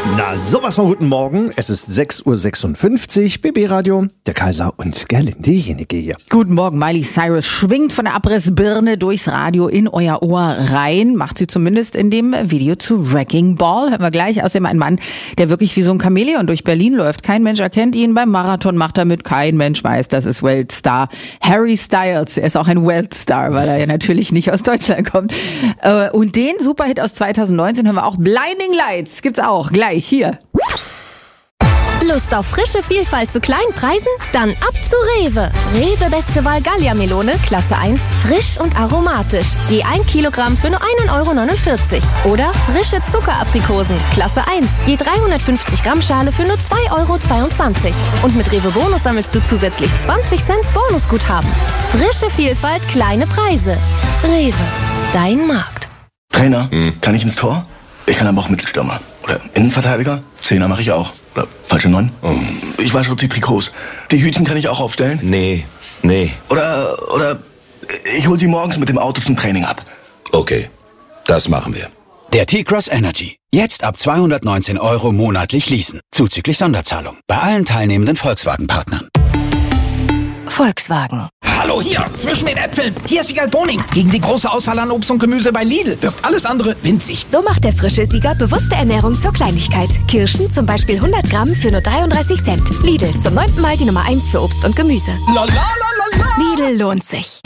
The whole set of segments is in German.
Na, sowas von guten Morgen. Es ist 6.56 Uhr, BB Radio, der Kaiser und Gerlinde, diejenige hier. Guten Morgen, Miley Cyrus schwingt von der Abrissbirne durchs Radio in euer Ohr rein. Macht sie zumindest in dem Video zu Wrecking Ball. Hören wir gleich. Außerdem ein Mann, der wirklich wie so ein Chamäleon durch Berlin läuft. Kein Mensch erkennt ihn. Beim Marathon macht er mit. Kein Mensch weiß, das ist Weltstar Harry Styles. Er ist auch ein Weltstar, weil er ja natürlich nicht aus Deutschland kommt. Und den Superhit aus 2019 hören wir auch. Blinding Lights gibt's auch gleich hier. Lust auf frische Vielfalt zu kleinen Preisen? Dann ab zu Rewe. Rewe Beste Wahl Gallia-Melone, Klasse 1, frisch und aromatisch. Die 1 Kilogramm für nur 1,49 €. Oder frische Zuckeraprikosen, Klasse 1, je 350 Gramm Schale für nur 2,22 €. Und mit Rewe Bonus sammelst du zusätzlich 20 Cent Bonusguthaben. Frische Vielfalt, kleine Preise. Rewe, dein Markt. Trainer, kann ich ins Tor? Ich kann aber auch Mittelstürmer. Oder Innenverteidiger? Zehner mache ich auch. Oder falsche 9? Ich wasche auch die Trikots. Die Hütchen kann ich auch aufstellen? Nee. Oder ich hol sie morgens mit dem Auto zum Training ab. Okay, das machen wir. Der T-Cross Energy. Jetzt ab 219 € monatlich leasen. Zuzüglich Sonderzahlung. Bei allen teilnehmenden Volkswagen-Partnern. Volkswagen. Hallo, hier, zwischen den Äpfeln. Hier ist Wiegald Boning. Gegen die große Auswahl an Obst und Gemüse bei Lidl wirkt alles andere winzig. So macht der frische Sieger bewusste Ernährung zur Kleinigkeit. Kirschen zum Beispiel 100 Gramm für nur 33 Cent. Lidl, zum 9. Mal die Nummer 1 für Obst und Gemüse. Lidl lohnt sich.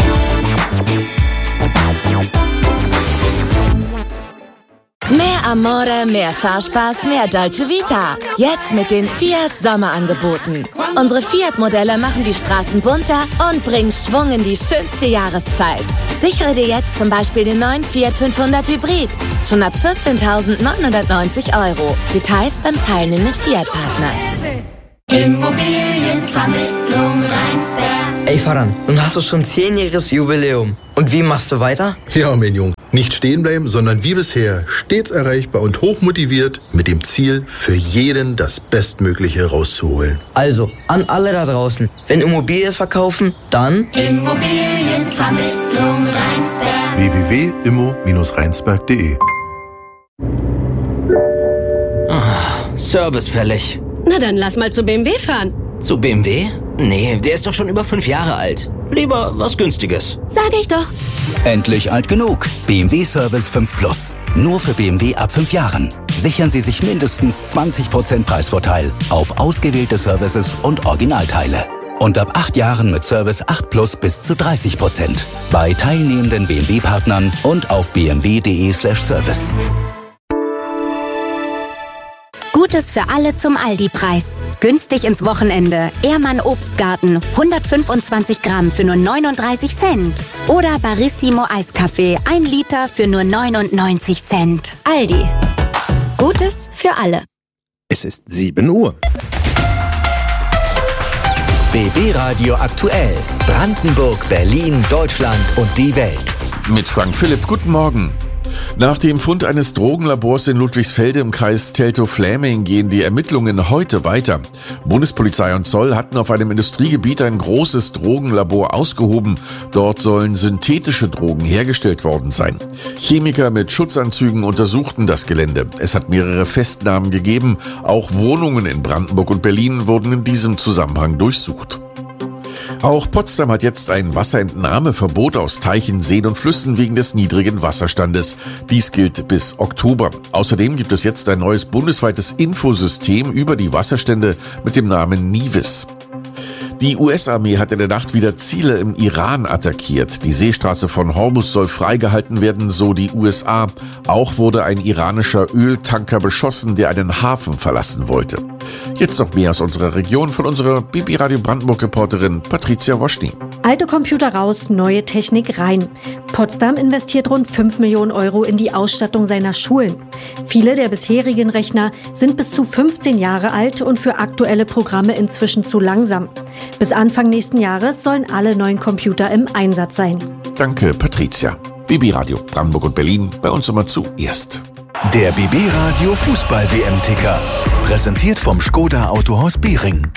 Mehr Amore, mehr Fahrspaß, mehr Dolce Vita. Jetzt mit den Fiat Sommerangeboten. Unsere Fiat-Modelle machen die Straßen bunter und bringen Schwung in die schönste Jahreszeit. Sichere dir jetzt zum Beispiel den neuen Fiat 500 Hybrid. Schon ab 14.990 €. Details beim teilnehmenden Fiat-Partner. Immobilienvermittlung Rheinsberg. Ey Faran, nun hast du schon 10-jähriges Jubiläum. Und wie machst du weiter? Ja, mein Junge. Nicht stehen bleiben, sondern wie bisher stets erreichbar und hochmotiviert mit dem Ziel, für jeden das Bestmögliche rauszuholen. Also, an alle da draußen, wenn Immobilie verkaufen, dann Immobilienvermittlung Rheinsberg. www.immo-rheinsberg.de. Service fällig. Na dann lass mal zu BMW fahren. Zu BMW? Nee, der ist doch schon über 5 Jahre alt. Lieber was Günstiges. Sag ich doch. Endlich alt genug. BMW Service 5 Plus. Nur für BMW ab 5 Jahren. Sichern Sie sich mindestens 20% Preisvorteil auf ausgewählte Services und Originalteile. Und ab 8 Jahren mit Service 8 Plus bis zu 30%. Bei teilnehmenden BMW-Partnern und auf bmw.de/service. Gutes für alle zum Aldi-Preis. Günstig ins Wochenende. Ehrmann Obstgarten, 125 Gramm für nur 39 Cent. Oder Barissimo Eiskaffee, 1 Liter für nur 99 Cent. Aldi. Gutes für alle. Es ist 7 Uhr. BB Radio aktuell. Brandenburg, Berlin, Deutschland und die Welt. Mit Frank Philipp, guten Morgen. Nach dem Fund eines Drogenlabors in Ludwigsfelde im Kreis Teltow-Fläming gehen die Ermittlungen heute weiter. Bundespolizei und Zoll hatten auf einem Industriegebiet ein großes Drogenlabor ausgehoben. Dort sollen synthetische Drogen hergestellt worden sein. Chemiker mit Schutzanzügen untersuchten das Gelände. Es hat mehrere Festnahmen gegeben. Auch Wohnungen in Brandenburg und Berlin wurden in diesem Zusammenhang durchsucht. Auch Potsdam hat jetzt ein Wasserentnahmeverbot aus Teichen, Seen und Flüssen wegen des niedrigen Wasserstandes. Dies gilt bis Oktober. Außerdem gibt es jetzt ein neues bundesweites Infosystem über die Wasserstände mit dem Namen NIVIS. Die US-Armee hat in der Nacht wieder Ziele im Iran attackiert. Die Seestraße von Hormuz soll freigehalten werden, so die USA. Auch wurde ein iranischer Öltanker beschossen, der einen Hafen verlassen wollte. Jetzt noch mehr aus unserer Region von unserer BB Radio Brandenburg-Reporterin Patricia Woschny. Alte Computer raus, neue Technik rein. Potsdam investiert rund 5 Millionen € in die Ausstattung seiner Schulen. Viele der bisherigen Rechner sind bis zu 15 Jahre alt und für aktuelle Programme inzwischen zu langsam. Bis Anfang nächsten Jahres sollen alle neuen Computer im Einsatz sein. Danke, Patricia. BB Radio Brandenburg und Berlin, bei uns immer zuerst. Der BB Radio Fußball-WM-Ticker. Präsentiert vom Škoda Autohaus Bering.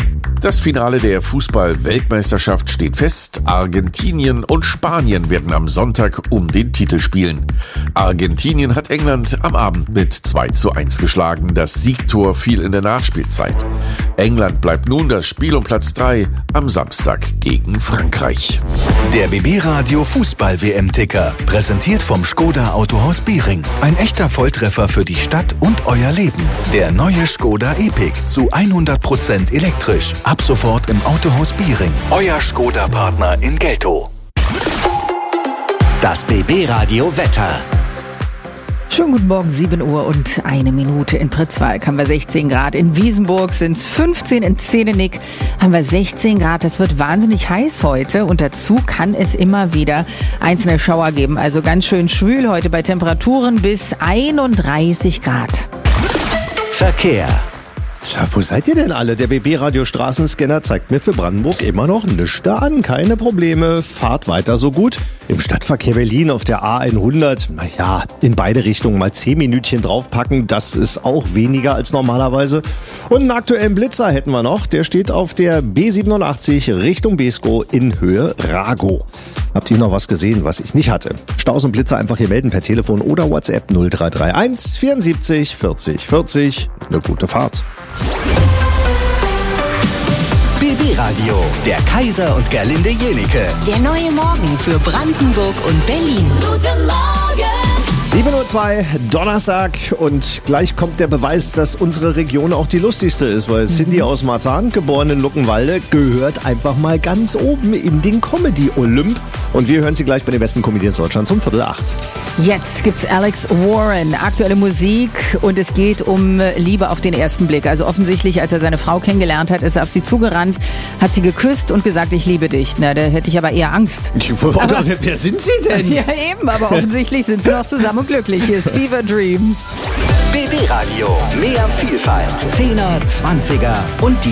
Das Finale der Fußball-Weltmeisterschaft steht fest. Argentinien und Spanien werden am Sonntag um den Titel spielen. Argentinien hat England am Abend mit 2:1 geschlagen. Das Siegtor fiel in der Nachspielzeit. England bleibt nun das Spiel um Platz 3 am Samstag gegen Frankreich. Der BB Radio Fußball-WM-Ticker, präsentiert vom Skoda Autohaus Biering. Ein echter Volltreffer für die Stadt und euer Leben. Der neue Skoda Epic zu 100% elektrisch. Ab sofort im Autohaus Biering. Euer Skoda-Partner in Geltow. Das BB Radio Wetter. Schönen guten Morgen, 7 Uhr und 1 Minute. In Pritzwalk haben wir 16 Grad. In Wiesenburg sind es 15. In Zehlenick haben wir 16 Grad. Das wird wahnsinnig heiß heute. Und dazu kann es immer wieder einzelne Schauer geben. Also ganz schön schwül heute bei Temperaturen bis 31 Grad. Verkehr. Tja, wo seid ihr denn alle? Der BB-Radio-Straßenscanner zeigt mir für Brandenburg immer noch nichts da an. Keine Probleme, fahrt weiter so gut. Im Stadtverkehr Berlin auf der A100, naja, in beide Richtungen mal 10 Minütchen draufpacken, das ist auch weniger als normalerweise. Und einen aktuellen Blitzer hätten wir noch, der steht auf der B87 Richtung Beeskow in Höhe Ragow. Habt ihr noch was gesehen, was ich nicht hatte? Staus und Blitzer einfach hier melden per Telefon oder WhatsApp 0331 74 40 40. Eine gute Fahrt. BB Radio, der Kaiser und Gerlinde Jenike. Der neue Morgen für Brandenburg und Berlin. Guten Morgen! 7:02 Uhr, Donnerstag, und gleich kommt der Beweis, dass unsere Region auch die lustigste ist, weil Cindy aus Marzahn, geboren in Luckenwalde, gehört einfach mal ganz oben in den Comedy-Olymp. Und wir hören sie gleich bei den besten Comedians Deutschlands um 7:45. Jetzt gibt's Alex Warren, aktuelle Musik, und es geht um Liebe auf den ersten Blick. Also offensichtlich, als er seine Frau kennengelernt hat, ist er auf sie zugerannt, hat sie geküsst und gesagt, ich liebe dich. Na, da hätte ich aber eher Angst. Aber wer sind sie denn? Ja eben, aber offensichtlich sind sie noch zusammen und glücklich. Hier ist Fever Dream. BB Radio, mehr Vielfalt. 10er, 20er und die